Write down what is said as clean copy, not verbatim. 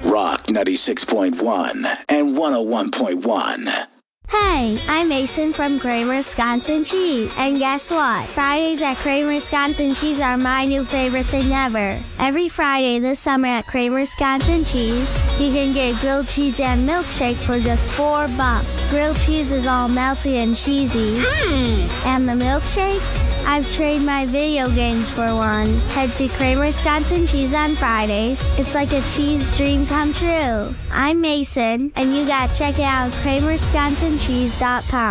Rock 96.1 and 101.1. Hey, I'm Mason from Kramer Wisconsin Cheese. And guess what? Fridays at Kramer Wisconsin Cheese are my new favorite thing ever. Every Friday this summer at Kramer Wisconsin Cheese, you can get grilled cheese and milkshake for just $4. Grilled cheese is all melty and cheesy. And the milkshake? I've traded my video games for one. Head to Kramer Wisconsin Cheese on Fridays. It's like a cheese dream come true. I'm Mason, and you gotta check it out at KramerWisconsinCheese.com.